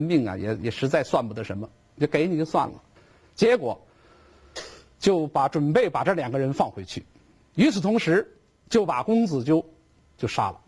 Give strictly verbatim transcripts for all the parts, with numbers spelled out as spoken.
命啊也也实在算不得什么，就给你就算了。结果就把准备把这两个人放回去，与此同时就把公子纠就杀了。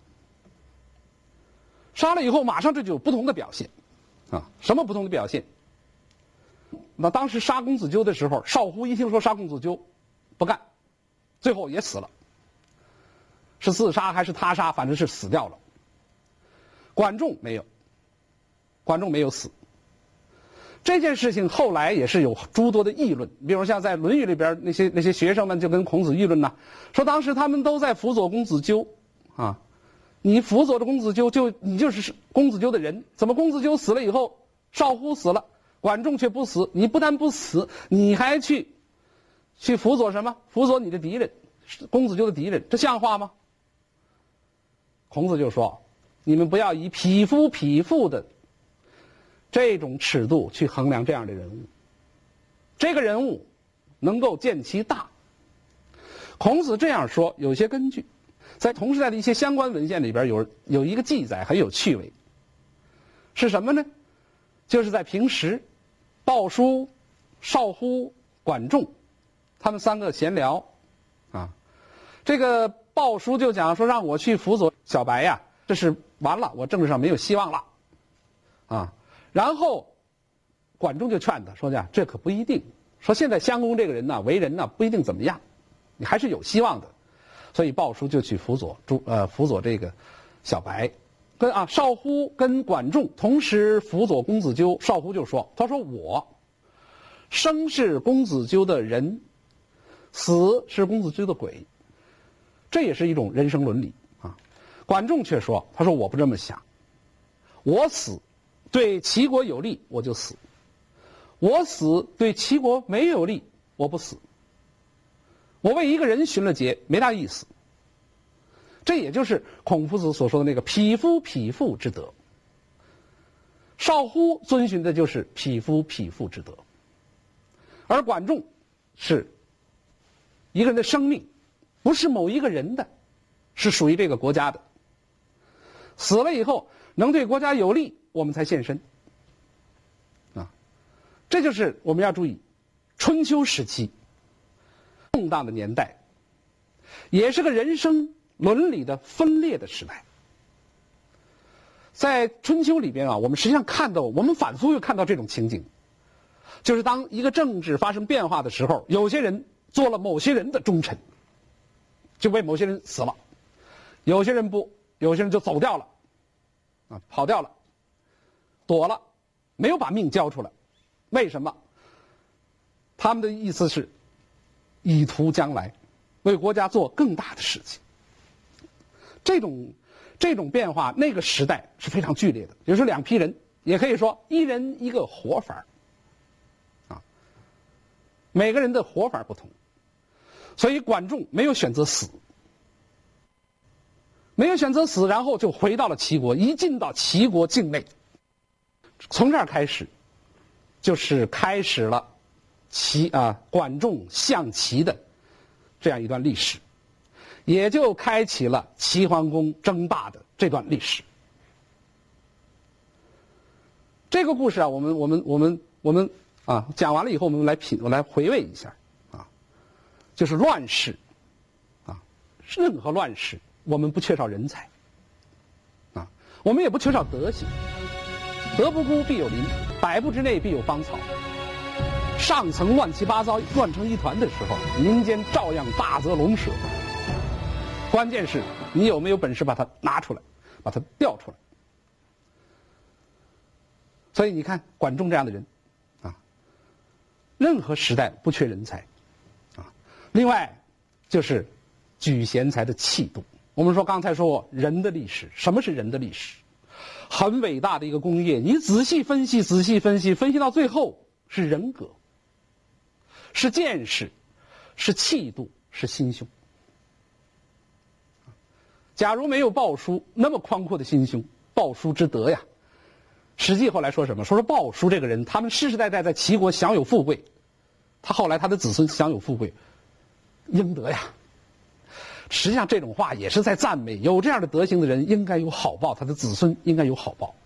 杀了以后，马上这就有不同的表现，啊，什么不同的表现？那当时杀公子纠的时候，邵乎一听说杀公子纠，不干，最后也死了。是自杀还是他杀，反正是死掉了。管仲没有，管仲没有死。这件事情后来也是有诸多的议论，比如像在《论语》里边那些那些学生们就跟孔子议论呐，说当时他们都在辅佐公子纠，啊，你辅佐着公子纠，就你就是公子纠的人，怎么公子纠死了以后，邵乎死了，管仲却不死？你不但不死，你还去去辅佐什么？辅佐你的敌人，公子纠的敌人，这像话吗？孔子就说：“你们不要以匹夫匹妇的这种尺度去衡量这样的人物。这个人物能够见其大。”孔子这样说有些根据，在同时代的一些相关文献里边有有一个记载很有趣味，是什么呢？就是在平时，鲍叔、邵乎、管仲，他们三个闲聊，啊，这个鲍叔就讲说让我去辅佐小白呀，这是完了，我政治上没有希望了，啊，然后管仲就劝他说呀，这可不一定，说现在襄公这个人呢，为人呢不一定怎么样，你还是有希望的，所以鲍叔就去辅佐诸呃辅佐这个小白。跟啊邵乎跟管仲同时辅佐公子纠，邵乎就说，他说我生是公子纠的人，死是公子纠的鬼，这也是一种人生伦理啊。管仲却说，他说我不这么想，我死对齐国有利我就死，我死对齐国没有利我不死，我为一个人寻了节没大意思。这也就是孔夫子所说的那个匹夫匹妇之德。邵乎遵循的就是匹夫匹妇之德，而管仲是一个人的生命，不是某一个人的，是属于这个国家的。死了以后能对国家有利，我们才献身。啊，这就是我们要注意，春秋时期动荡的年代，也是个人生伦理的分裂的时代。在春秋里边啊，我们实际上看到，我们反复又看到这种情景，就是当一个政治发生变化的时候，有些人做了某些人的忠臣，就为某些人死了；有些人不，有些人就走掉了，啊，跑掉了，躲了，没有把命交出来。为什么？他们的意思是以图将来，为国家做更大的事情。这种这种变化，那个时代是非常剧烈的，就是两批人，也可以说一人一个活法啊，每个人的活法不同，所以管仲没有选择死，没有选择死，然后就回到了齐国，一进到齐国境内，从这儿开始，就是开始了齐啊管仲向齐的这样一段历史。也就开启了齐桓公争霸的这段历史。这个故事啊，我们我们我们我们啊讲完了以后，我们来品，我来回味一下啊，就是乱世啊，任何乱世，我们不缺少人才啊，我们也不缺少德行。德不孤必有邻，百步之内必有芳草。上层乱七八糟、乱成一团的时候，民间照样大泽龙蛇。关键是你有没有本事把它拿出来，把它调出来。所以你看管仲这样的人啊，任何时代不缺人才啊。另外就是举贤才的气度。我们说刚才说过人的历史，什么是人的历史？很伟大的一个工业，你仔细分析仔细分析分析到最后是人格，是见识，是气度，是心胸。假如没有鲍叔那么宽阔的心胸，鲍叔之德呀。史记后来说什么？说说鲍叔这个人，他们世世代代在齐国享有富贵，他后来他的子孙享有富贵，应得呀。实际上这种话也是在赞美，有这样的德行的人应该有好报，他的子孙应该有好报。